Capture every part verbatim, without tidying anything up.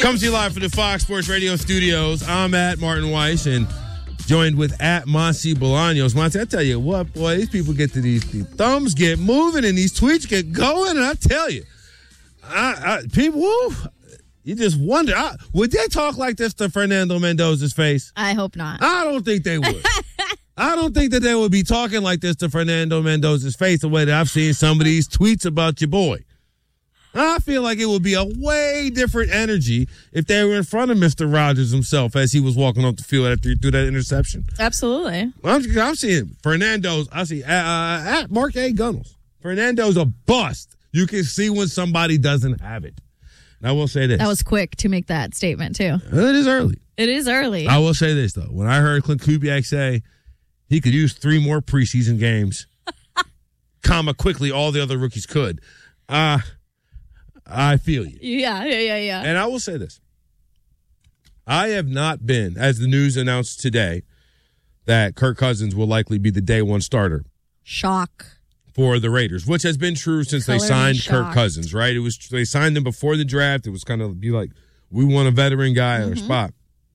Comes to you live from the Fox Sports Radio studios. I'm at Martin Weiss and joined with at Monty Bolaños. Monty, I tell you what, boy, these people get to these, these thumbs get moving and these tweets get going, and I tell you, I, I, people, woo, you just wonder, I, would they talk like this to Fernando Mendoza's face? I hope not. I don't think they would. I don't think that they would be talking like this to Fernando Mendoza's face the way that I've seen some of these tweets about your boy. I feel like it would be a way different energy if they were in front of Mister Rogers himself as he was walking off the field after he threw that interception. Absolutely. I'm, I'm seeing Fernando's, I see uh, at Mark A. Gunnels. Fernando's a bust. You can see when somebody doesn't have it. And I will say this. That was quick to make that statement, too. It is early. It is early. I will say this, though. When I heard Clint Kubiak say he could use three more preseason games, comma, quickly, all the other rookies could, uh, I feel you. Yeah, yeah, yeah, yeah. And I will say this. I have not been, as the news announced today, that Kirk Cousins will likely be the day one starter. Shock. For the Raiders, which has been true since Color they signed shock. Kirk Cousins, right? It was they signed him before the draft. It was kind of be like, we want a veteran guy mm-hmm. at our spot.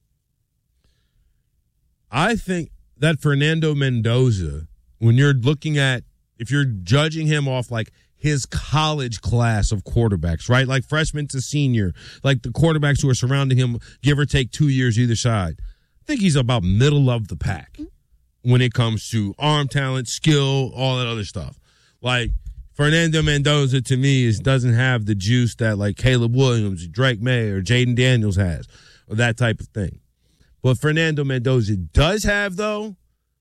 I think that Fernando Mendoza, when you're looking at, if you're judging him off like his college class of quarterbacks, right? Like freshman to senior, like the quarterbacks who are surrounding him, give or take two years either side. I think he's about middle of the pack when it comes to arm talent, skill, all that other stuff. Like, Fernando Mendoza, to me, is doesn't have the juice that, like, Caleb Williams, Drake May, or Jaden Daniels has, or that type of thing. What Fernando Mendoza does have, though,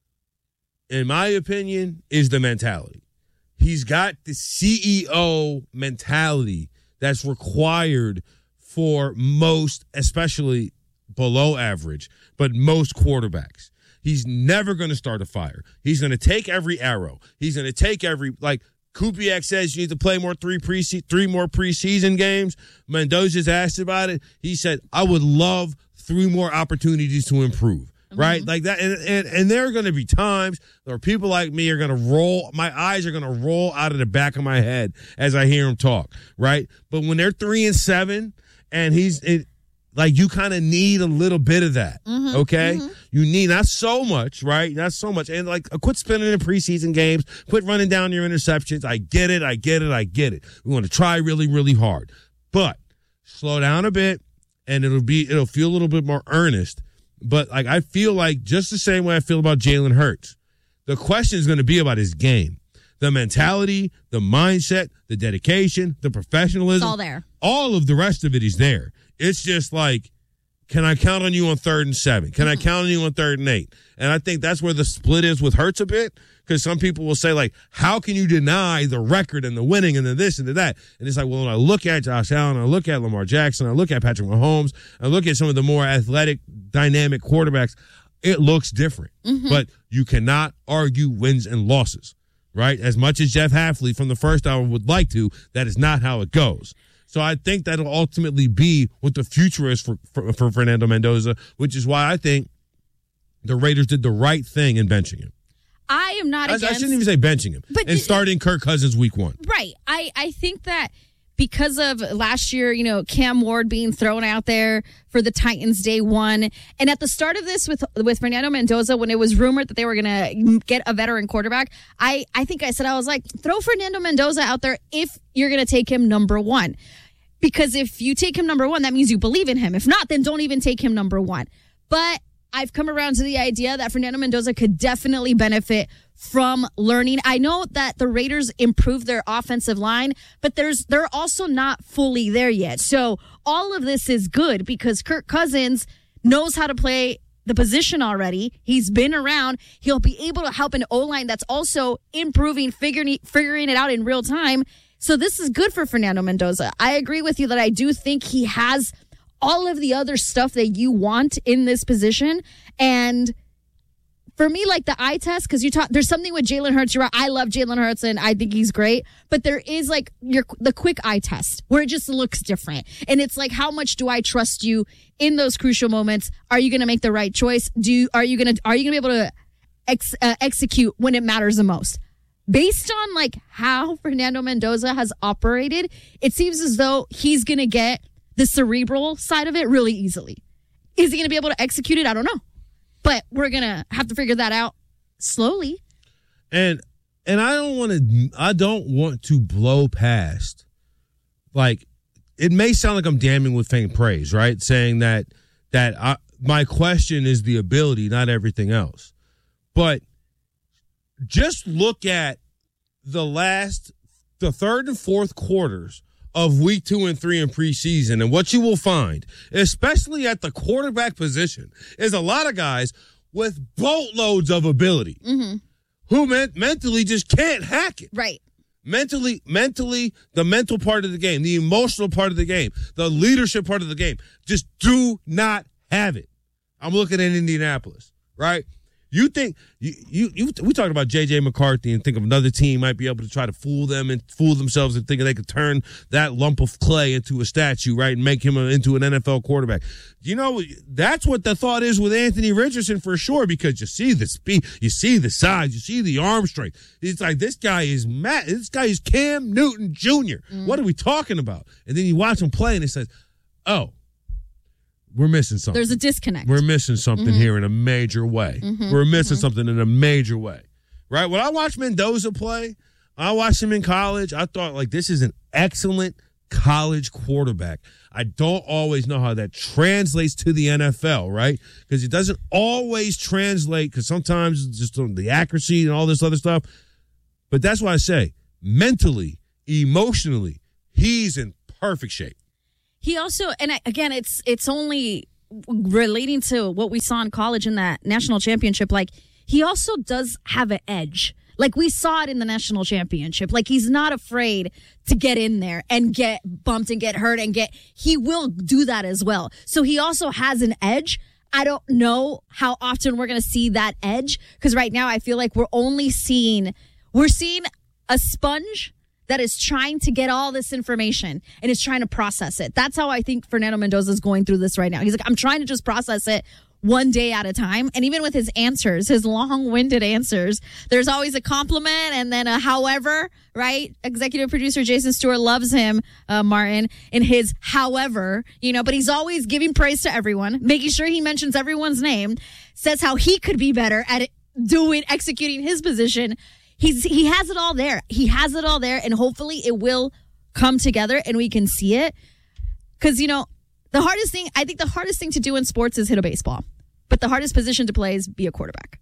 in my opinion, is the mentality. He's got the C E O mentality that's required for most, especially below average, but most quarterbacks. He's never going to start a fire. He's going to take every arrow. He's going to take every, like Kubiak says, you need to play more three pre three more preseason games. Mendoza's asked about it. He said, I would love three more opportunities to improve. Mm-hmm. Right? Like that. And, and, and there are going to be times where people like me are going to roll, my eyes are going to roll out of the back of my head as I hear him talk. Right? But when they're three and seven and he's, it, like, you kind of need a little bit of that, mm-hmm, okay? Mm-hmm. You need not so much, right? Not so much. And, like, quit spending in preseason games. Quit running down your interceptions. I get it. I get it. I get it. We want to try really, really hard. But slow down a bit, and it'll be it'll feel a little bit more earnest. But, like, I feel like just the same way I feel about Jalen Hurts, the question is going to be about his game. The mentality, the mindset, the dedication, the professionalism. It's all there. All of the rest of it is there. It's just like, can I count on you on third and seven? Can I count on you on third and eight? And I think that's where the split is with Hurts a bit, because some people will say, like, how can you deny the record and the winning and the this and the that? And it's like, well, when I look at Josh Allen, I look at Lamar Jackson, I look at Patrick Mahomes, I look at some of the more athletic, dynamic quarterbacks, it looks different. Mm-hmm. But you cannot argue wins and losses, right? As much as Jeff Hafley from the first hour would like to, that is not how it goes. So I think that'll ultimately be what the future is for, for, for Fernando Mendoza, which is why I think the Raiders did the right thing in benching him. I am not I, against... I shouldn't even say benching him. But and starting Kirk Cousins week one. Right. I, I think that because of last year, you know, Cam Ward being thrown out there for the Titans day one. And at the start of this with with Fernando Mendoza, when it was rumored that they were going to get a veteran quarterback, I, I think I said, I was like, throw Fernando Mendoza out there if you're going to take him number one. Because if you take him number one, that means you believe in him. If not, then don't even take him number one. But I've come around to the idea that Fernando Mendoza could definitely benefit from learning. I know that the Raiders improved their offensive line, but there's they're also not fully there yet. So all of this is good because Kirk Cousins knows how to play the position already. He's been around. He'll be able to help an O-line that's also improving, figuring, figuring it out in real time. So this is good for Fernando Mendoza. I agree with you that I do think he has all of the other stuff that you want in this position. And for me, like the eye test, because you talk, there's something with Jalen Hurts. You're right. I love Jalen Hurts and I think he's great. But there is like your the quick eye test where it just looks different. And it's like, how much do I trust you in those crucial moments? Are you going to make the right choice? Do you, are you going to are you going to be able to ex, uh, execute when it matters the most? Based on like how Fernando Mendoza has operated, it seems as though he's going to get the cerebral side of it really easily. Is he going to be able to execute it? I don't know. But we're going to have to figure that out slowly. And and I don't want to I don't want to blow past, like, it may sound like I'm damning with faint praise, right? Saying that that I, my question is the ability, not everything else. But just look at the last, the third and fourth quarters of week two and three in preseason, and what you will find, especially at the quarterback position, is a lot of guys with boatloads of ability mm-hmm. who men- mentally just can't hack it. Right. Mentally, mentally, the mental part of the game, the emotional part of the game, the leadership part of the game, just do not have it. I'm looking at Indianapolis, right? You think you you, you we talked about J J McCarthy and think of another team might be able to try to fool them and fool themselves and thinking they could turn that lump of clay into a statue, right, and make him a, into an N F L quarterback. You know, that's what the thought is with Anthony Richardson for sure, because you see the speed, you see the size, you see the arm strength. It's like, this guy is Matt, this guy is Cam Newton Junior Mm. What are we talking about? And then you watch him play and it says, oh, we're missing something. There's a disconnect. We're missing something mm-hmm. here in a major way. Mm-hmm. We're missing mm-hmm. something in a major way, right? When I watched Mendoza play, I watched him in college. I thought, like, this is an excellent college quarterback. I don't always know how that translates to the N F L, right? Because it doesn't always translate, because sometimes it's just the accuracy and all this other stuff. But that's why I say, mentally, emotionally, he's in perfect shape. He also, and again, it's it's only relating to what we saw in college in that national championship. Like, he also does have an edge. Like, we saw it in the national championship. Like, he's not afraid to get in there and get bumped and get hurt and get, he will do that as well. So he also has an edge. I don't know how often we're going to see that edge, because right now I feel like we're only seeing, we're seeing a sponge that is trying to get all this information and is trying to process it. That's how I think Fernando Mendoza is going through this right now. He's like, I'm trying to just process it one day at a time. And even with his answers, his long-winded answers, there's always a compliment and then a however, right? Executive producer Jason Stewart loves him, uh, Martin, in his however, you know, but he's always giving praise to everyone, making sure he mentions everyone's name, says how he could be better at it, doing, executing his position. He's he has it all there. He has it all there, and hopefully it will come together and we can see it. Because, you know, the hardest thing, I think the hardest thing to do in sports is hit a baseball. But the hardest position to play is be a quarterback.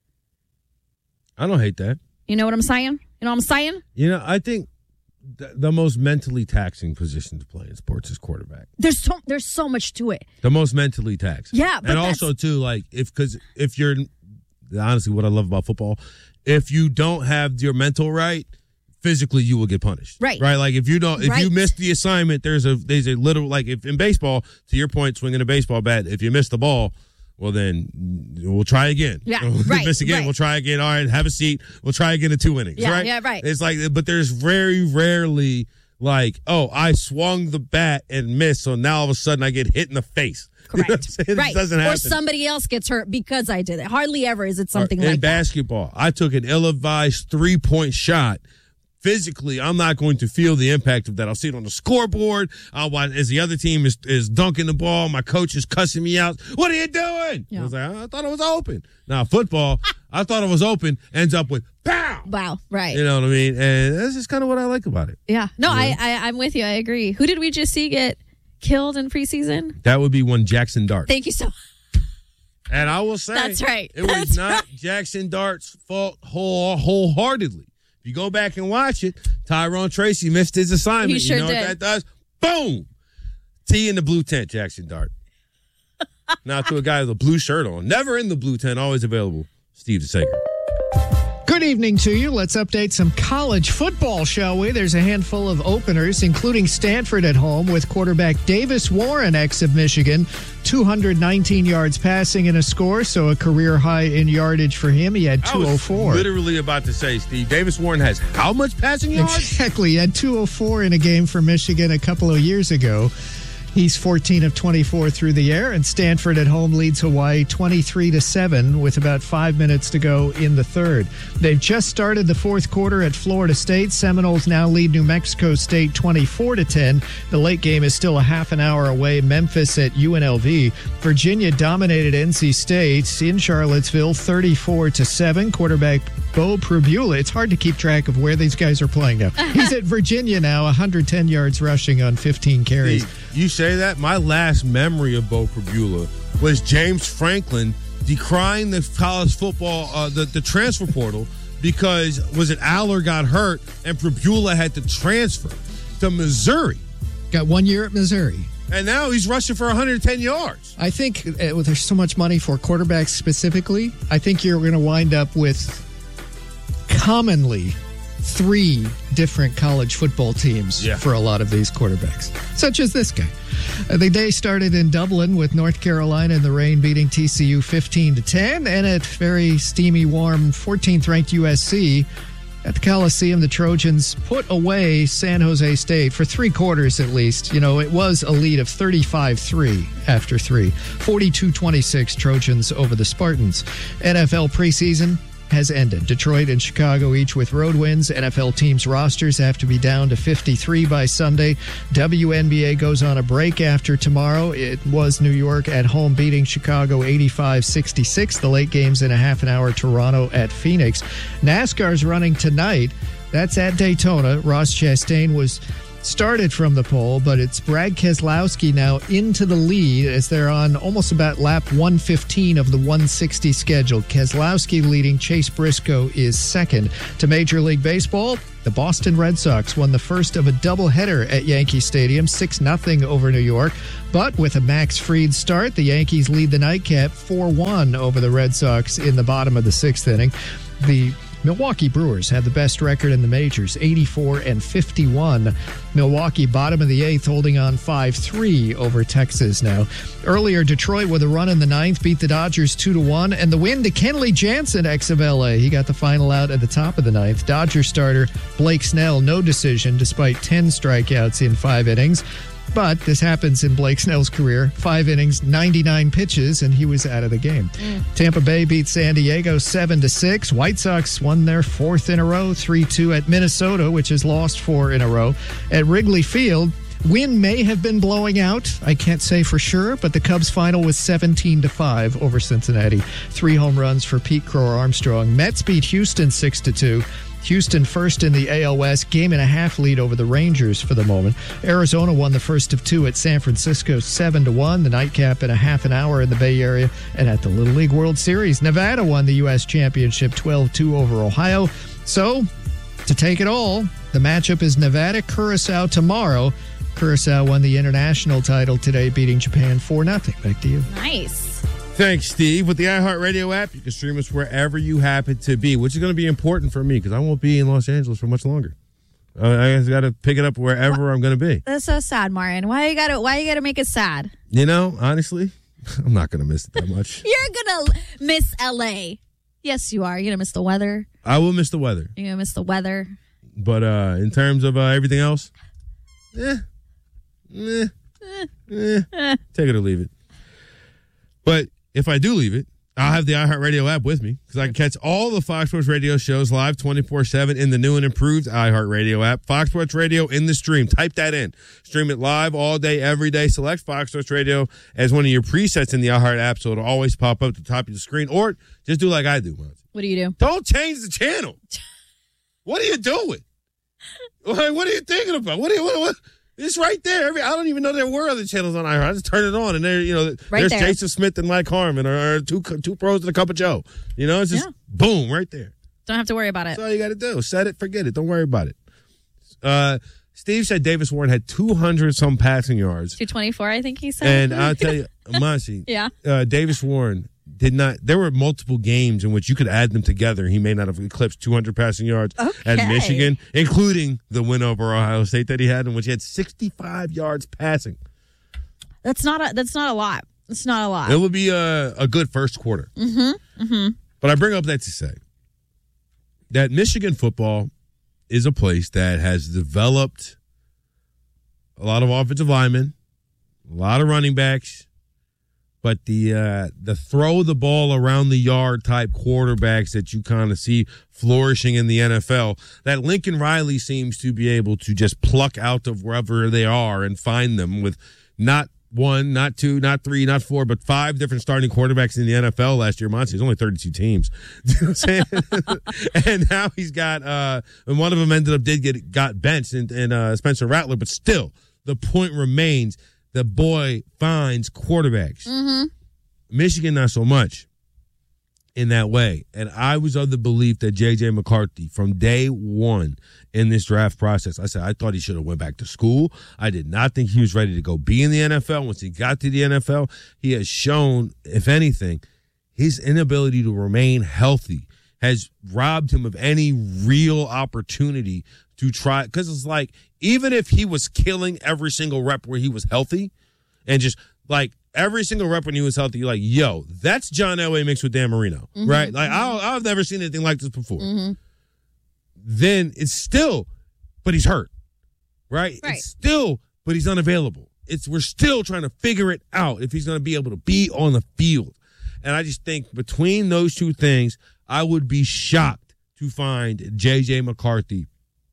I don't hate that. You know what I'm saying? You know what I'm saying? You know, I think th- the most mentally taxing position to play in sports is quarterback. There's so, there's so much to it. The most mentally taxing. Yeah. But and also, too, like, if, because if you're, honestly, what I love about football, if you don't have your mental right, physically you will get punished. Right. Right. Like, if you don't, if right. you miss the assignment, there's a there's a little, like, if in baseball, to your point, swinging a baseball bat, if you miss the ball, well, then we'll try again. Yeah. We'll right. miss again. Right. We'll try again. All right. Have a seat. We'll try again in two innings. Yeah. Right. Yeah. Right. It's like, but there's very rarely like, oh, I swung the bat and missed, so now all of a sudden I get hit in the face. Correct. You know what I'm saying? Right. It doesn't happen. Or somebody else gets hurt because I did it. Hardly ever is it something in like in basketball, I took an ill-advised three-point shot. Physically, I'm not going to feel the impact of that. I'll see it on the scoreboard. I'll watch as the other team is, is dunking the ball. My coach is cussing me out. What are you doing? Yeah. I was like, I thought it was open. Now, football, I thought it was open, ends up with pow. Wow. Right. You know what I mean? And that's just kind of what I like about it. Yeah. No, Yeah. I, I, I'm with you. I agree. Who did we just see get killed in preseason? That would be one Jackson Dart. Thank you so much. And I will say, That's right. It was That's not right. Jackson Dart's fault whole, wholeheartedly. If you go back and watch it, Tyrone Tracy missed his assignment. He sure you know did. what that does? Boom! T in the blue tent, Jackson Dart. Now to a guy with a blue shirt on. Never in the blue tent, always available. Steve DeSager. Good evening to you. Let's update some college football, shall we? There's a handful of openers, including Stanford at home with quarterback Davis Warren, ex of Michigan. two hundred nineteen yards passing and a score, so a career high in yardage for him. He had two oh four. I was literally about to say, Steve, Davis Warren has how much passing yards? Exactly. He had two oh four in a game for Michigan a couple of years ago. He's fourteen of twenty-four through the air, and Stanford at home leads Hawaii twenty-three to seven with about five minutes to go in the third. They've just started the fourth quarter at Florida State. Seminoles now lead New Mexico State twenty-four to ten. The late game is still a half an hour away. Memphis at U N L V. Virginia dominated N C State in Charlottesville thirty-four to seven. Quarterback Bo Pribula. It's hard to keep track of where these guys are playing now. He's at Virginia now, one hundred ten yards rushing on fifteen carries. Hey, you say that? My last memory of Bo Pribula was James Franklin decrying the college football, uh, the, the transfer portal, because, was it Aller got hurt and Pribula had to transfer to Missouri. Got one year at Missouri. And now he's rushing for one hundred ten yards. I think uh, there's so much money for quarterbacks specifically. I think you're going to wind up with commonly three different college football teams yeah. for a lot of these quarterbacks, such as this guy. Uh, the day started in Dublin with North Carolina in the rain beating T C U fifteen to ten, and at very steamy, warm fourteenth ranked U S C. At the Coliseum, the Trojans put away San Jose State for three quarters at least. You know, it was a lead of thirty-five three after three. forty-two twenty-six Trojans over the Spartans. N F L preseason has ended. Detroit and Chicago each with road wins. N F L teams' rosters have to be down to fifty-three by Sunday. W N B A goes on a break after tomorrow. It was New York at home beating Chicago eighty-five sixty-six. The late games in a half an hour. Toronto at Phoenix. NASCAR's running tonight. That's at Daytona. Ross Chastain was started from the pole, but it's Brad Keselowski now into the lead as they're on almost about lap one fifteen of the one sixty schedule. Keselowski leading, Chase Briscoe is second. To Major League Baseball, the Boston Red Sox won the first of a doubleheader at Yankee Stadium, six nothing over New York. But with a Max Fried start, the Yankees lead the nightcap four one over the Red Sox in the bottom of the sixth inning. The Milwaukee Brewers have the best record in the majors, eighty-four and fifty-one. Milwaukee, bottom of the eighth, holding on five three over Texas now. Earlier, Detroit, with a run in the ninth, beat the Dodgers two to one. And the win to Kenley Jansen, ex of L A. He got the final out at the top of the ninth. Dodger starter Blake Snell, no decision, despite ten strikeouts in five innings. But this happens in Blake Snell's career. Five innings, ninety-nine pitches, and he was out of the game. Mm. Tampa Bay beat San Diego seven to six. White Sox won their fourth in a row, three two at Minnesota, which has lost four in a row. At Wrigley Field, wind may have been blowing out. I can't say for sure, but the Cubs' final was seventeen to five over Cincinnati. Three home runs for Pete Crow-Armstrong. Mets beat Houston six to two. Houston first in the A L West, game and a half lead over the Rangers for the moment. Arizona won the first of two at San Francisco, seven to one. The nightcap in a half an hour in the Bay Area. And at the Little League World Series, Nevada won the U S Championship twelve two over Ohio. So, to take it all, the matchup is Nevada-Curacao tomorrow. Curacao won the international title today, beating Japan four nothing. Back to you. Nice. Thanks, Steve. With the iHeartRadio app, you can stream us wherever you happen to be, which is going to be important for me because I won't be in Los Angeles for much longer. Uh, I got to pick it up wherever what? I'm going to be. That's so sad, Martin. Why you got to? Why you got to make it sad? You know, honestly, I'm not going to miss it that much. You're going to miss L A. Yes, you are. You're going to miss the weather. I will miss the weather. You're going to miss the weather. But uh, in terms of uh, everything else, eh, eh, eh, eh, take it or leave it. But if I do leave it, I'll have the iHeartRadio app with me because I can catch all the Fox Sports Radio shows live twenty-four seven in the new and improved iHeartRadio app. Fox Sports Radio in the stream. Type that in. Stream it live all day, every day. Select Fox Sports Radio as one of your presets in the iHeart app so it'll always pop up at the top of the screen. Or just do like I do, Monty. What do you do? Don't change the channel. What are you doing? Like, what are you thinking about? What are you, what, what? It's right there. Every, I don't even know there were other channels on iHeart. I just turn it on, and there, you know, right there's there. Jason Smith and Mike Harmon, or, or two two pros and a cup of Joe. You know, it's just yeah. boom right there. Don't have to worry about it. That's all you got to do. Set it, forget it. Don't worry about it. Uh, Steve said Davis Warren had two hundred some passing yards. two twenty-four, I think he said. And I'll tell you, Monty, yeah. uh, Davis Warren did not. There were multiple games in which you could add them together. He may not have eclipsed two hundred passing yards okay. at Michigan, including the win over Ohio State that he had, in which he had sixty-five yards passing. That's not a. That's not a lot. It's not a lot. It would be a, a good first quarter. Mm-hmm. Mm-hmm. But I bring up that to say that Michigan football is a place that has developed a lot of offensive linemen, a lot of running backs, but the uh, the throw the ball around the yard type quarterbacks that you kind of see flourishing in the N F L, that Lincoln Riley seems to be able to just pluck out of wherever they are and find them with not one, not two, not three, not four, but five different starting quarterbacks in the N F L last year. Monty, there's only thirty-two teams. You know what I'm saying? And now he's got, uh, and one of them ended up did get got benched in, in uh, Spencer Rattler, but still, the point remains the boy finds quarterbacks. Mm-hmm. Michigan, not so much in that way. And I was of the belief that J J McCarthy, from day one in this draft process, I said I thought he should have went back to school. I did not think he was ready to go be in the N F L. Once he got to the N F L, he has shown, if anything, his inability to remain healthy has robbed him of any real opportunity to try. Because it's like, even if he was killing every single rep where he was healthy and just like every single rep when he was healthy, you're like, yo, that's John Elway mixed with Dan Marino, mm-hmm. right? Like, I, I've never seen anything like this before. Mm-hmm. Then it's still, but he's hurt, right? right? It's still, but he's unavailable. It's We're still trying to figure it out if he's going to be able to be on the field. And I just think between those two things, I would be shocked to find J J McCarthy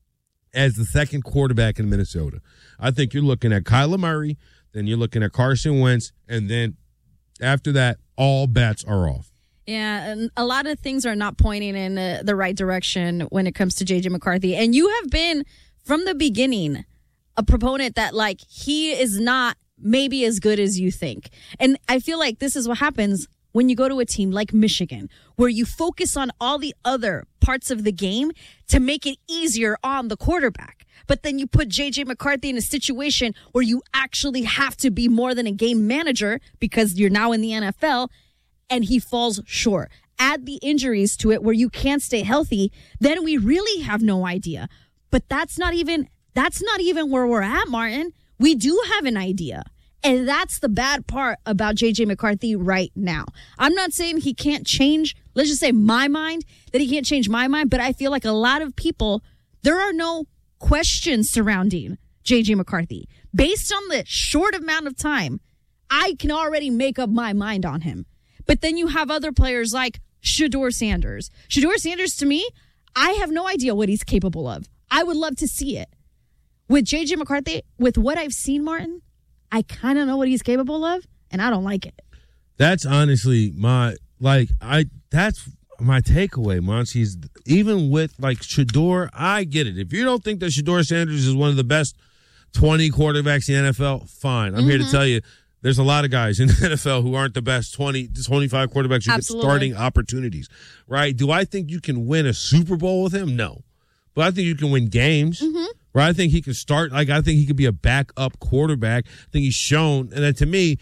as the second quarterback in Minnesota. I think you're looking at Kyler Murray, then you're looking at Carson Wentz, and then after that, all bets are off. Yeah, and a lot of things are not pointing in uh, the right direction when it comes to J J McCarthy. And you have been, from the beginning, a proponent that, like, he is not maybe as good as you think. And I feel like this is what happens when you go to a team like Michigan, where you focus on all the other parts of the game to make it easier on the quarterback. But then you put J J McCarthy in a situation where you actually have to be more than a game manager because you're now in the N F L, and he falls short. Add the injuries to it where you can't stay healthy, then we really have no idea. But that's not even that's not even where we're at, Martin. We do have an idea. And that's the bad part about J J McCarthy right now. I'm not saying he can't change, let's just say my mind, that he can't change my mind, but I feel like a lot of people, there are no questions surrounding J J McCarthy. Based on the short amount of time, I can already make up my mind on him. But then you have other players like Shedeur Sanders. Shedeur Sanders, to me, I have no idea what he's capable of. I would love to see it. With J J McCarthy, with what I've seen, Martin, I kind of know what he's capable of, and I don't like it. That's honestly my, like, I, that's my takeaway, Monty's. Even with, like, Shedeur, I get it. If you don't think that Shedeur Sanders is one of the best twenty quarterbacks in the N F L, fine. I'm mm-hmm. here to tell you, there's a lot of guys in the N F L who aren't the best twenty, twenty-five quarterbacks who Absolutely. get starting opportunities, right? Do I think you can win a Super Bowl with him? No. But I think you can win games. Mm-hmm. Right, I think he could start. Like, I think he could be a backup quarterback. I think he's shown, and then to me,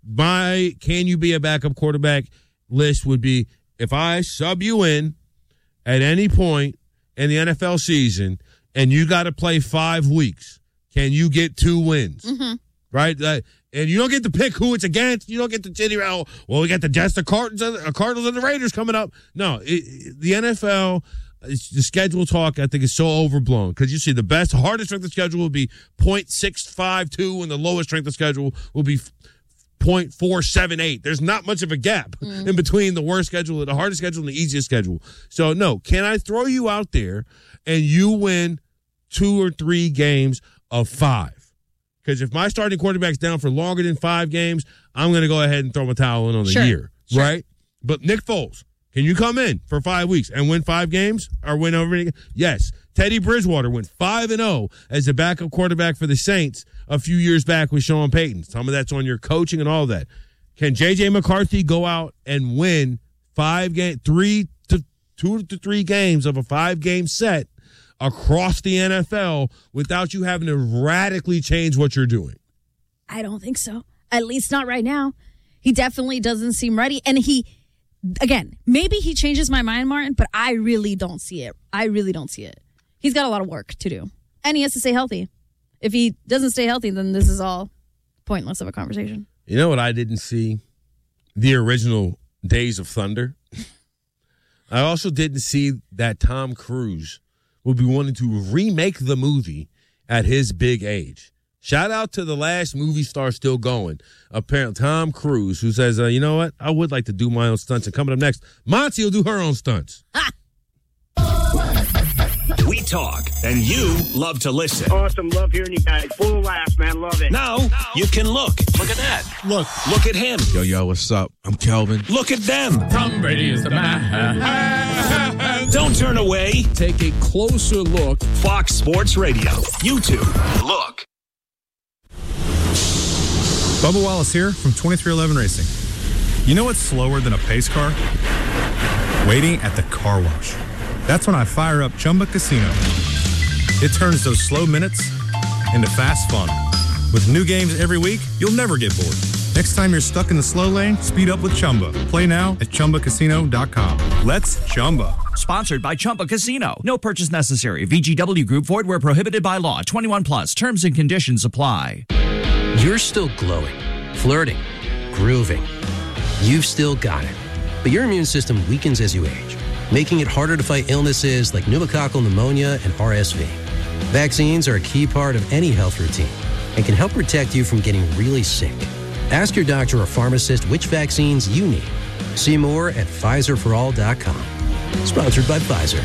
my can you be a backup quarterback list would be if I sub you in at any point in the N F L season, and you got to play five weeks. Can you get two wins? Mm-hmm. Right, uh, and you don't get to pick who it's against. You don't get to tell you, oh, well, we got the Jets, the Cardinals, the Cardinals, and the Raiders coming up. No, it, the N F L. It's, the schedule talk, I think, is so overblown because you see the best, hardest strength of schedule will be point six five two, and the lowest strength of schedule will be point four seven eight. There's not much of a gap mm. in between the worst schedule, the hardest schedule, and the easiest schedule. So, no, can I throw you out there and you win two or three games of five? Because if my starting quarterback's down for longer than five games, I'm going to go ahead and throw my towel in on the sure. year, sure. right? But Nick Foles, can you come in for five weeks and win five games or win over? Yes. Teddy Bridgewater went five and oh as the backup quarterback for the Saints a few years back with Sean Payton. Some of that's on your coaching and all that. Can J J McCarthy go out and win five game, three to two to three games of a five game set across the N F L without you having to radically change what you're doing? I don't think so. At least not right now. He definitely doesn't seem ready. And he, again, maybe he changes my mind, Martin, but I really don't see it. I really don't see it. He's got a lot of work to do. And he has to stay healthy. If he doesn't stay healthy, then this is all pointless of a conversation. You know what I didn't see? The original Days of Thunder. I also didn't see that Tom Cruise would be wanting to remake the movie at his big age. Shout out to the last movie star still going, apparently Tom Cruise, who says, uh, you know what? I would like to do my own stunts. And coming up next, Monty will do her own stunts. We talk, and you love to listen. Awesome. Love hearing you guys. Full of laughs, man. Love it. Now, you can look. Look at that. Look. Look at him. Yo, yo, what's up? I'm Kelvin. Look at them. Tom Brady is the man. Don't turn away. Take a closer look. Fox Sports Radio. YouTube. Look. Bubba Wallace here from twenty-three eleven Racing. You know what's slower than a pace car? Waiting at the car wash. That's when I fire up Chumba Casino. It turns those slow minutes into fast fun. With new games every week, you'll never get bored. Next time you're stuck in the slow lane, speed up with Chumba. Play now at Chumba Casino dot com. Let's Chumba. Sponsored by Chumba Casino. No purchase necessary. V G W Group. Void where prohibited by law. twenty-one plus. Terms and conditions apply. You're still glowing, flirting, grooving. You've still got it. But your immune system weakens as you age, making it harder to fight illnesses like pneumococcal pneumonia and R S V. Vaccines are a key part of any health routine and can help protect you from getting really sick. Ask your doctor or pharmacist which vaccines you need. See more at Pfizer for all dot com. Sponsored by Pfizer.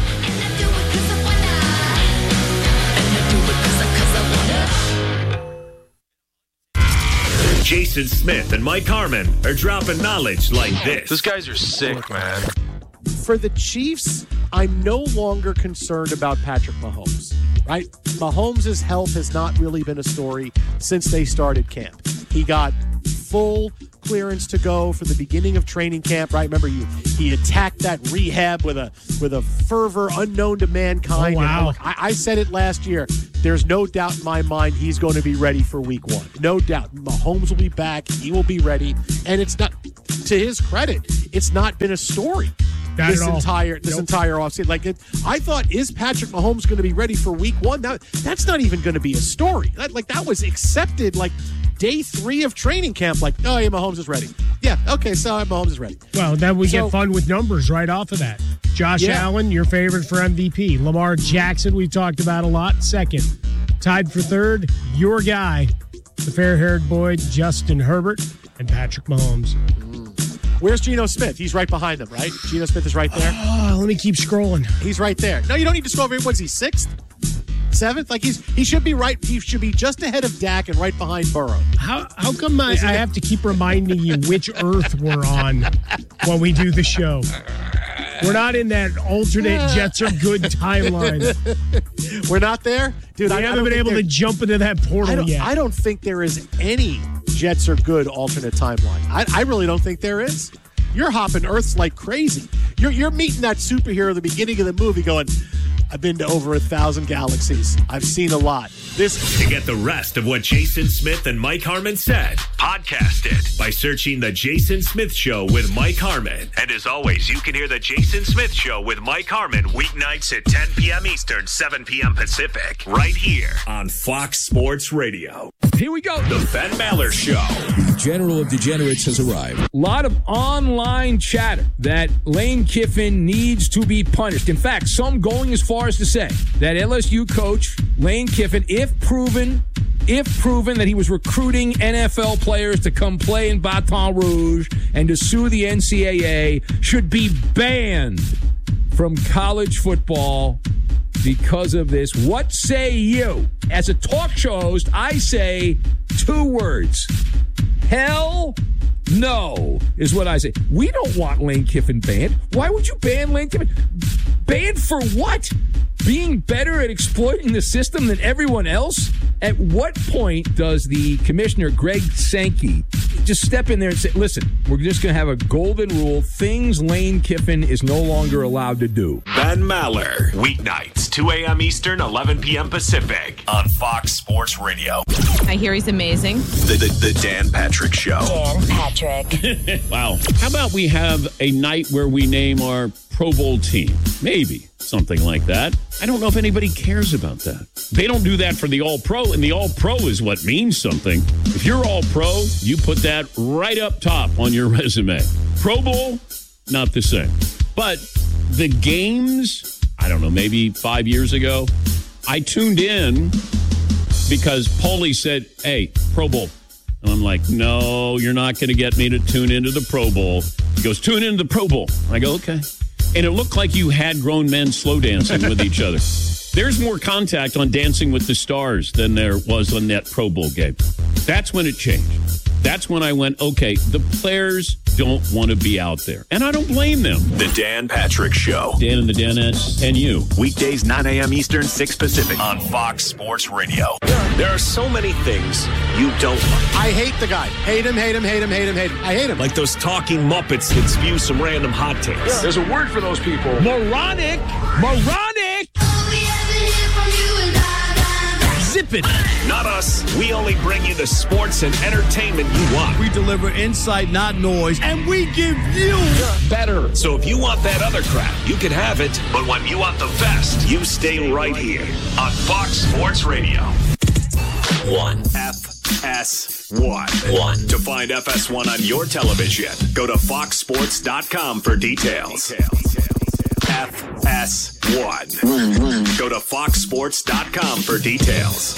Jason Smith and Mike Harmon are dropping knowledge like this. Those guys are sick, man. For the Chiefs, I'm no longer concerned about Patrick Mahomes, right? Mahomes' health has not really been a story since they started camp. He got full clearance to go for the beginning of training camp, right? Remember, you, he attacked that rehab with a with a fervor unknown to mankind. Oh, wow. And look, I, I said it last year. There's no doubt in my mind he's going to be ready for week one. No doubt. Mahomes will be back. He will be ready. And it's not, to his credit, it's not been a story. Not this at all. entire this Nope. entire offseason. Like it, I thought, is Patrick Mahomes going to be ready for week one? Now, that's not even going to be a story. That, like that was accepted like day three of training camp. Like, oh yeah, Mahomes is ready. Yeah, okay, so Mahomes is ready. Well, then we So- get fun with numbers right off of that. Josh Yeah. Allen, your favorite for M V P. Lamar Jackson, we've talked about a lot. Second, tied for third, your guy, the fair-haired boy, Justin Herbert, and Patrick Mahomes. Where's Geno Smith? He's right behind them, right? Geno Smith is right there. Oh, let me keep scrolling. He's right there. No, you don't need to scroll. What is he, sixth? Seventh? Like he's he should be right. He should be just ahead of Dak and right behind Burrow. How how come I, Isn't I it- have to keep reminding you which Earth we're on when we do the show? We're not in that alternate Jets are good timeline. We're not there, dude. We I, I haven't don't been think able to there- jump into that I portal don't, yet. I don't think there is any Jets are good alternate timeline. I, I really don't think there is. You're hopping Earths like crazy. You're you're meeting that superhero at the beginning of the movie going, I've been to over a thousand galaxies. I've seen a lot. This To get the rest of what Jason Smith and Mike Harmon said, podcast it by searching The Jason Smith Show with Mike Harmon. And as always, you can hear The Jason Smith Show with Mike Harmon weeknights at ten p.m. Eastern, seven p.m. Pacific, right here on Fox Sports Radio. Here we go. The Ben Maller Show. The General of Degenerates has arrived. A lot of online chatter that Lane Kiffin needs to be punished. In fact, some going as far as to say that L S U coach Lane Kiffin, if proven, if proven that he was recruiting N F L players to come play in Baton Rouge and to sue the N C double A, should be banned from college football because of this. What say you? As a talk show host, I say two words. Hell no is what I say. We don't want Lane Kiffin banned. Why would you ban Lane Kiffin? Banned for what? Being better at exploiting the system than everyone else? At what point does the commissioner, Greg Sankey, just step in there and say, listen, we're just going to have a golden rule. Things Lane Kiffin is no longer allowed to do. Ben Maller, weeknights, two a.m. Eastern, eleven p.m. Pacific on Fox Sports Radio. I hear he's amazing. The, the, the Dan Patrick Show. Dan Patrick. Wow. How about we have a night where we name our Pro Bowl team? Maybe something like that. I don't know if anybody cares about that. They don't do that for the All-Pro, and the All-Pro is what means something. If you're All-Pro, you put that right up top on your resume. Pro Bowl, not the same. But the games, I don't know, maybe five years ago, I tuned in because Paulie said, hey, Pro Bowl. And I'm like, no, you're not going to get me to tune into the Pro Bowl. He goes, tune into the Pro Bowl. I go, okay. And it looked like you had grown men slow dancing with each other. There's more contact on Dancing with the Stars than there was on that Pro Bowl game. That's when it changed. That's when I went, okay, the players don't want to be out there. And I don't blame them. The Dan Patrick Show. Dan and the Danettes and you. Weekdays, nine a.m. Eastern, six Pacific on Fox Sports Radio. There are so many things you don't like. I hate the guy. Hate him, hate him, hate him, hate him, hate him. I hate him. Like those talking Muppets that spew some random hot takes. Yeah. There's a word for those people. Moronic. Moronic. Zip it. Not us. We only bring you the sports and entertainment you want. We deliver insight, not noise, and we give you better. So if you want that other crap, you can have it. But when you want the best, you stay right here on Fox Sports Radio. One. F S one. One. To find F S one on your television, go to fox sports dot com for details. F S one. Go to fox sports dot com for details.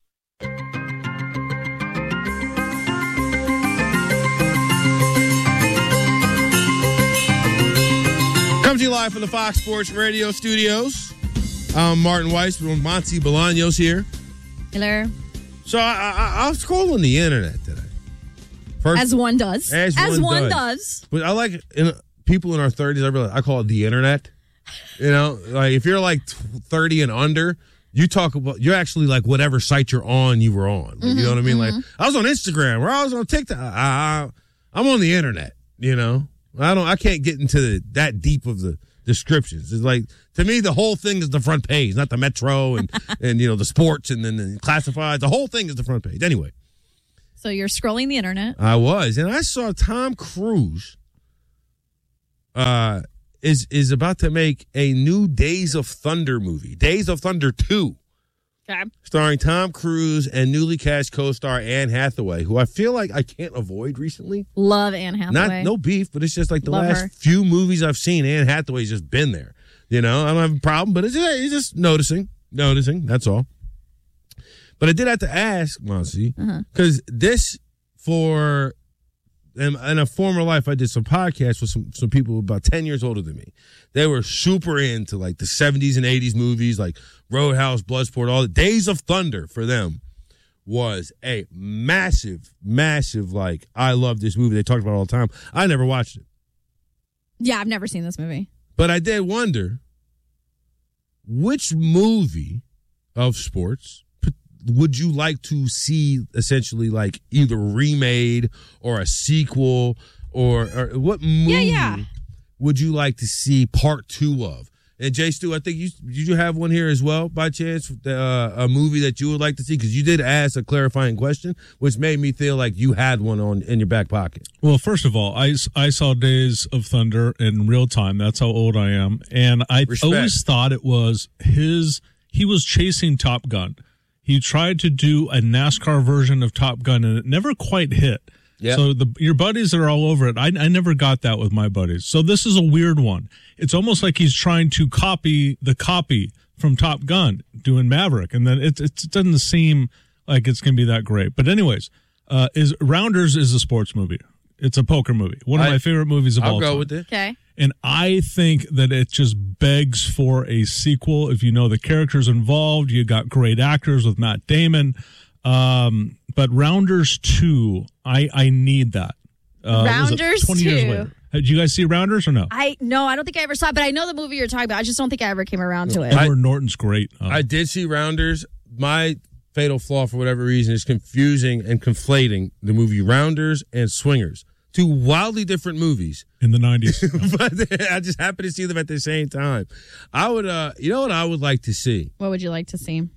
Comes to you live from the Fox Sports Radio studios. I'm Martin Weiss with Monty Bolaños here. Hello. So I, I, I was scrolling the internet today. First, as one does. As, as one, one does. does. But I like in, people in our thirties. I really I call it the internet. You know, like if you're like thirty and under, you talk about you're actually like whatever site you're on, you were on. Like, mm-hmm, you know what I mean? Mm-hmm. Like I was on Instagram, or I was on TikTok. I, I, I'm on the internet. You know, I don't. I can't get into the, that deep of the descriptions. It's like to me, the whole thing is the front page, not the Metro and and you know the sports and then the classifieds. The whole thing is the front page. Anyway, so you're scrolling the internet. I was, and I saw Tom Cruise. Uh. Is is about to make a new Days of Thunder movie, Days of Thunder two, okay. Starring Tom Cruise and newly cast co-star Anne Hathaway, who I feel like I can't avoid recently. Love Anne Hathaway. Not no beef, but it's just like the Love last her. few movies I've seen, Anne Hathaway's just been there. You know, I don't have a problem, but it's just, it's just noticing, noticing. That's all. But I did have to ask, Monty, because uh-huh. this for. In, in a former life, I did some podcasts with some, some people about ten years older than me. They were super into like the seventies and eighties movies, like Roadhouse, Bloodsport, all the Days of Thunder for them was a massive, massive, like, I love this movie. They talked about it all the time. I never watched it. Yeah, I've never seen this movie. But I did wonder, which movie of sports would you like to see essentially like either remade or a sequel or, or what movie yeah, yeah. would you like to see part two of? And Jay Stu, I think you did you have one here as well by chance, uh, a movie that you would like to see? Because you did ask a clarifying question, which made me feel like you had one on in your back pocket. Well, first of all, I, I saw Days of Thunder in real time. That's how old I am. And I Respect. always thought it was his, he was chasing Top Gun. He tried to do a NASCAR version of Top Gun, and it never quite hit. Yep. So the your buddies are all over it. I, I never got that with my buddies. So this is a weird one. It's almost like he's trying to copy the copy from Top Gun, doing Maverick, and then it, it doesn't seem like it's going to be that great. But anyways, uh, is Rounders is a sports movie. It's a poker movie. One of I, my favorite movies of I'll all go time. with it. Okay. And I think that it just begs for a sequel. If you know the characters involved, you got great actors with Matt Damon. Um, but Rounders two, I, I need that. Uh, Rounders twenty two. Years later. Did you guys see Rounders or no? I no, I don't think I ever saw it, but I know the movie you're talking about. I just don't think I ever came around to it. Edward Norton's great. Uh, I did see Rounders. My fatal flaw, for whatever reason, is confusing and conflating the movie Rounders and Swingers. Two wildly different movies in the nineties, but I just happen to see them at the same time. I would, uh, you know, what I would like to see. What would you like to see?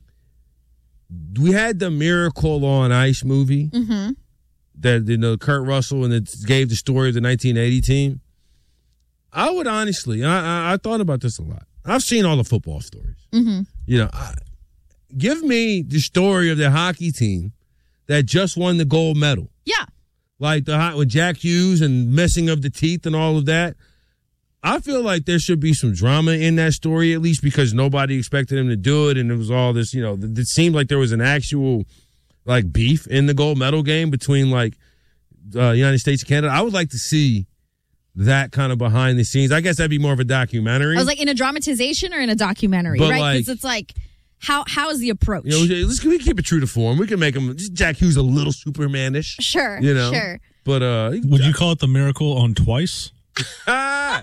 We had the Miracle on Ice movie mm-hmm. that you know Kurt Russell and it gave the story of the nineteen eighty team. I would honestly, I, I, I thought about this a lot. I've seen all the football stories. Mm-hmm. You know, I, give me the story of the hockey team that just won the gold medal. Yeah. Like the with Jack Hughes and messing of the teeth and all of that. I feel like there should be some drama in that story, at least because nobody expected him to do it, and it was all this, you know, it seemed like there was an actual, like, beef in the gold medal game between, like, uh, United States and Canada. I would like to see that kind of behind the scenes. I guess that'd be more of a documentary. I was like, in a dramatization or in a documentary, But, right? like- Because it's like, how how is the approach? You know, let's we keep it true to form. We can make him, just Jack Hughes a little Superman-ish. Sure, you know? sure. But, uh, Would you call it the Miracle on Twice? I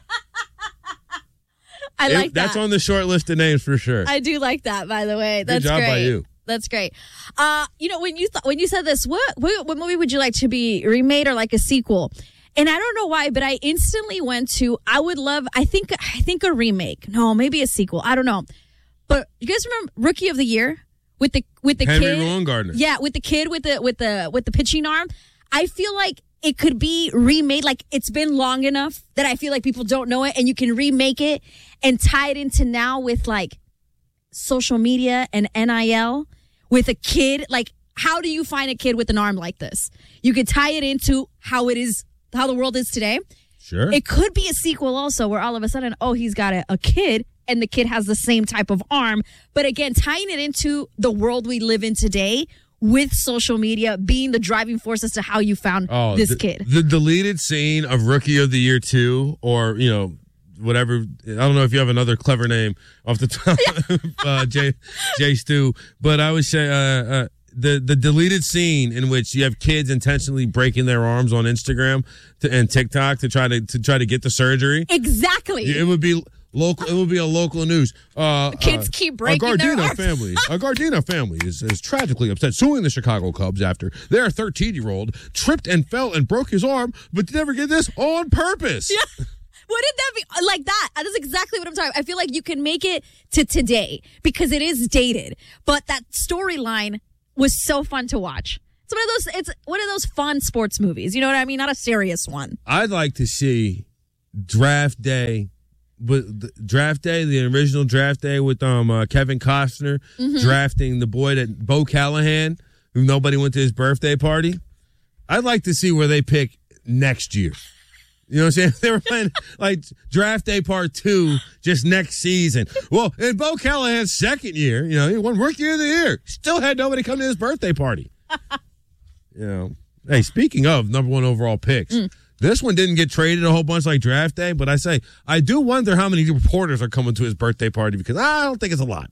it- like that. That's on the short list of names for sure. I do like that, by the way. That's Good job great. by you. That's great. Uh, you know, when you th- when you said this, what, what what movie would you like to be remade or like a sequel? And I don't know why, but I instantly went to I would love. I think I think a remake. No, maybe a sequel. I don't know. But you guys remember Rookie of the Year with the with the Henry kid? Rowan-Gardner. Yeah, with the kid with the with the with the pitching arm. I feel like it could be remade. Like, it's been long enough that I feel like people don't know it, and you can remake it and tie it into now with like social media and N I L with a kid. Like, how do you find a kid with an arm like this? You could tie it into how it is, how the world is today. Sure. It could be a sequel also where all of a sudden, oh, he's got a, a kid and the kid has the same type of arm. But again, tying it into the world we live in today with social media being the driving force as to how you found Oh, this the, kid. The deleted scene of Rookie of the Year two, or, you know, whatever. I don't know if you have another clever name off the top, uh, Jay, Jay Stu, but I would say, uh, uh, the, the deleted scene in which you have kids intentionally breaking their arms on Instagram to, and TikTok to try to, to try to get the surgery. Exactly. It would be local. It would be a local news. Uh, Kids uh, keep breaking a their Gardena arms. family. A Gardena family is, is tragically upset, suing the Chicago Cubs after their thirteen-year-old tripped and fell and broke his arm, but never get this on purpose. Yeah. Wouldn't that be like that? That is exactly what I'm talking about. I feel like you can make it to today because it is dated, but that storyline was so fun to watch. It's one of those. It's one of those fun sports movies. You know what I mean? Not a serious one. I'd like to see Draft Day, but the Draft Day, the original Draft Day with um uh, Kevin Costner Mhm. drafting the boy that Bo Callahan, who nobody went to his birthday party. I'd like to see where they pick next year. You know what I'm saying? They were playing like Draft Day Part Two just next season. Well, in Bo Callahan's second year, you know, he won Rookie of the Year. Still had nobody come to his birthday party. You know, hey, speaking of number one overall picks, Mm. this one didn't get traded a whole bunch like Draft Day, but I say I do wonder how many reporters are coming to his birthday party because I don't think it's a lot.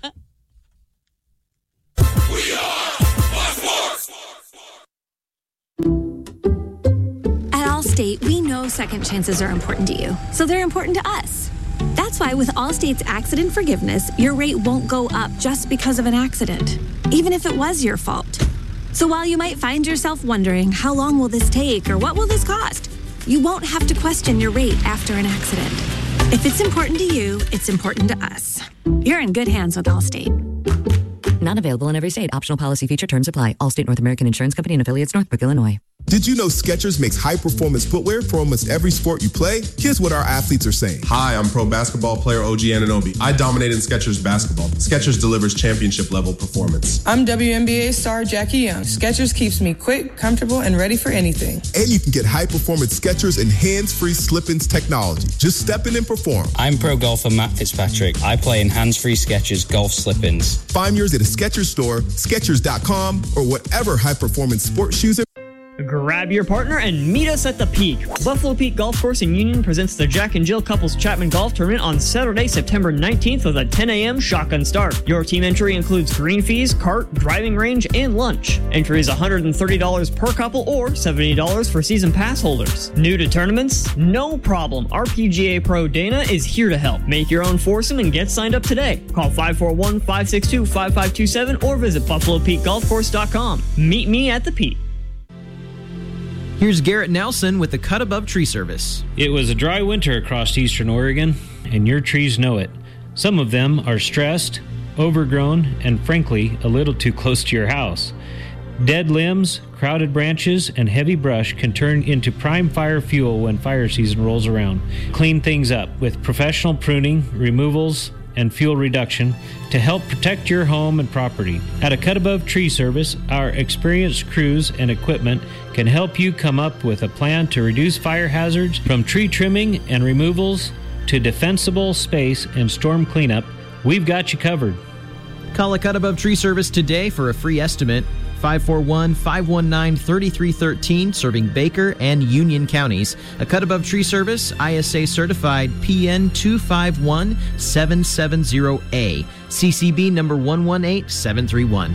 At Allstate, we know second chances are important to you, so they're important to us. That's why with Allstate's accident forgiveness, your rate won't go up just because of an accident, even if it was your fault. So while you might find yourself wondering, how long will this take or what will this cost? You won't have to question your rate after an accident. If it's important to you, it's important to us. You're in good hands with Allstate. Not available in every state. Optional policy feature terms apply. Allstate North American Insurance Company and affiliates, Northbrook, Illinois. Did you know Skechers makes high-performance footwear for almost every sport you play? Here's what our athletes are saying. Hi, I'm pro basketball player O G Anunoby. I dominate in Skechers basketball. Skechers delivers championship-level performance. I'm W N B A star Jackie Young. Skechers keeps me quick, comfortable, and ready for anything. And you can get high-performance Skechers and hands-free slip-ins technology. Just step in and perform. I'm pro golfer Matt Fitzpatrick. I play in hands-free Skechers golf slip-ins. Find yours at a Skechers store, Skechers dot com, or whatever high-performance sports shoes are. Grab your partner and meet us at the Peak. Buffalo Peak Golf Course in Union presents the Jack and Jill Couples Chapman Golf Tournament on Saturday, September nineteenth with a ten a.m. shotgun start. Your team entry includes green fees, cart, driving range, and lunch. Entry is one hundred thirty dollars per couple or seventy dollars for season pass holders. New to tournaments? No problem. R P G A Pro Dana is here to help. Make your own foursome and get signed up today. Call five four one, five six two, five five two seven or visit buffalo peak golf course dot com. Meet me at the Peak. Here's Garrett Nelson with the Cut Above Tree Service. It was a dry winter across eastern Oregon, and your trees know it. Some of them are stressed, overgrown, and frankly, a little too close to your house. Dead limbs, crowded branches, and heavy brush can turn into prime fire fuel when fire season rolls around. Clean things up with professional pruning, removals, and fuel reduction to help protect your home and property. At A Cut Above Tree Service, our experienced crews and equipment can help you come up with a plan to reduce fire hazards from tree trimming and removals to defensible space and storm cleanup. We've got you covered. Call A Cut Above Tree Service today for a free estimate. five four one, five one nine, three three one three, serving Baker and Union counties. A Cut Above Tree Service, I S A certified P N two five one seven seven zero A, C C B number one one eight seven three one.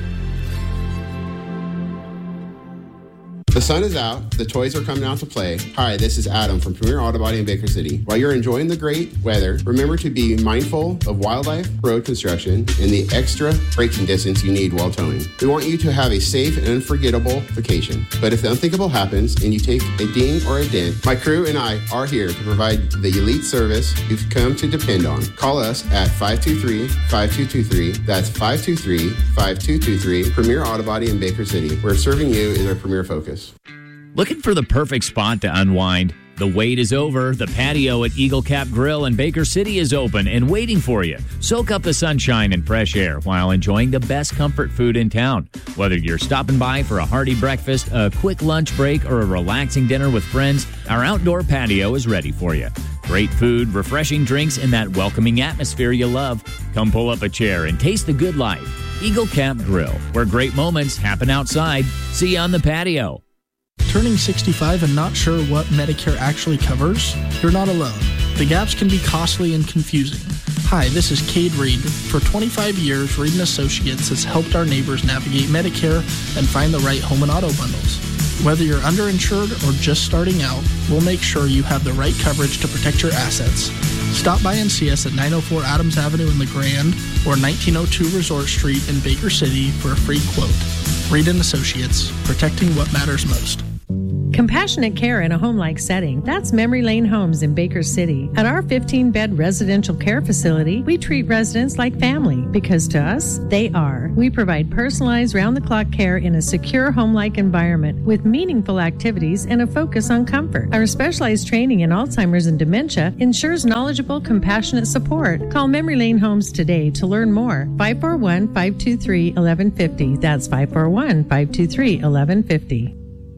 The sun is out. The toys are coming out to play. Hi, this is Adam from Premier Auto Body in Baker City. While you're enjoying the great weather, remember to be mindful of wildlife, road construction, and the extra braking distance you need while towing. We want you to have a safe and unforgettable vacation. But if the unthinkable happens and you take a ding or a dent, my crew and I are here to provide the elite service you've come to depend on. Call us at five two three, five two two three. That's five two three, five two two three. Premier Auto Body in Baker City, where serving you is our premier focus. Looking for the perfect spot to unwind? The wait is over. The patio at Eagle Cap Grill in Baker City is open and waiting for you. Soak up the sunshine and fresh air while enjoying the best comfort food in town. Whether you're stopping by for a hearty breakfast, a quick lunch break, or a relaxing dinner with friends, our outdoor patio is ready for you. Great food, refreshing drinks, and that welcoming atmosphere you love. Come pull up a chair and taste the good life. Eagle Cap Grill, where great moments happen outside. See you on the patio. Turning sixty-five and not sure what Medicare actually covers? You're not alone. The gaps can be costly and confusing. Hi, this is Cade Reed. For twenty-five years, Reed and Associates has helped our neighbors navigate Medicare and find the right home and auto bundles. Whether you're underinsured or just starting out, we'll make sure you have the right coverage to protect your assets. Stop by and see us at nine oh four Adams Avenue in LeGrand or nineteen oh two Resort Street in Baker City for a free quote. Reed and Associates, protecting what matters most. Compassionate care in a home-like setting. That's Memory Lane Homes in Baker City. At our fifteen-bed residential care facility, we treat residents like family because to us, they are. We provide personalized round-the-clock care in a secure home-like environment with meaningful activities and a focus on comfort. Our specialized training in Alzheimer's and dementia ensures knowledgeable, compassionate support. Call Memory Lane Homes today to learn more. five four one, five two three, one one five zero. That's five four one, five two three, one one five zero.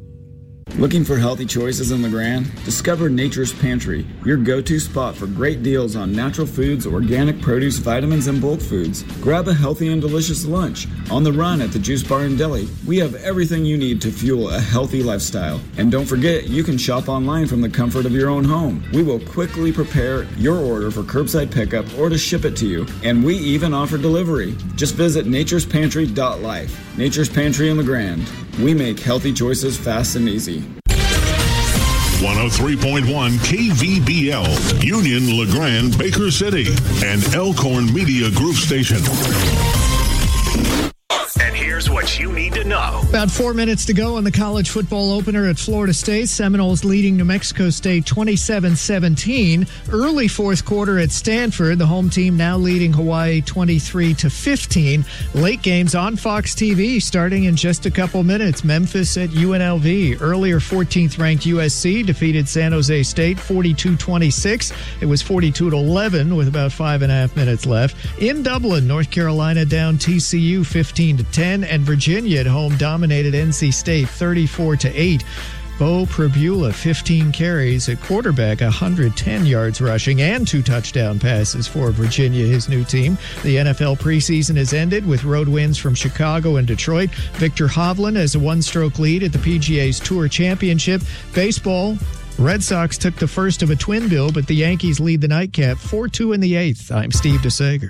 Looking for healthy choices in LeGrand? Discover Nature's Pantry, your go-to spot for great deals on natural foods, organic produce, vitamins, and bulk foods. Grab a healthy and delicious lunch. On the run at the Juice Bar and Deli, we have everything you need to fuel a healthy lifestyle. And don't forget, you can shop online from the comfort of your own home. We will quickly prepare your order for curbside pickup or to ship it to you. And we even offer delivery. Just visit natures pantry dot life. Nature's Pantry in LeGrand. We make healthy choices fast and easy. one oh three point one K V B L, Union, LeGrand, Baker City, and Elkhorn Media Group Station. And here's what you need to know. About four minutes to go on the college football opener at Florida State. Seminoles leading New Mexico State twenty-seven seventeen. Early fourth quarter at Stanford. The home team now leading Hawaii twenty-three to fifteen. Late games on Fox T V starting in just a couple minutes. Memphis at U N L V. Earlier fourteenth ranked U S C defeated San Jose State forty-two twenty-six. It was forty-two to eleven with about five and a half minutes left. In Dublin, North Carolina down T C U fifteen to ten, and Virginia at home dominated N C State thirty-four to eight. Bo Prabula, fifteen carries at quarterback, one hundred ten yards rushing, and two touchdown passes for Virginia, his new team. The N F L preseason has ended with road wins from Chicago and Detroit. Victor Hovland has a one-stroke lead at the P G A's Tour Championship. Baseball, Red Sox took the first of a twin bill, but the Yankees lead the nightcap four two in the eighth. I'm Steve DeSager.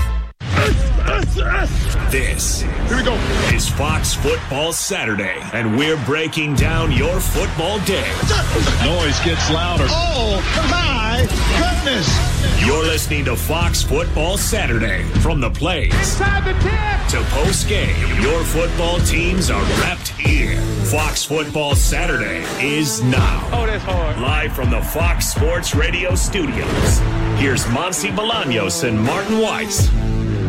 This Here we go. is Fox Football Saturday, and we're breaking down your football day. Noise gets louder. Oh, my goodness. You're listening to Fox Football Saturday. From the plays Inside the tip to post-game, your football teams are wrapped here. Fox Football Saturday is now. Oh, that's hard. Live from the Fox Sports Radio studios. Here's Monty Bolaños and Martin Weiss.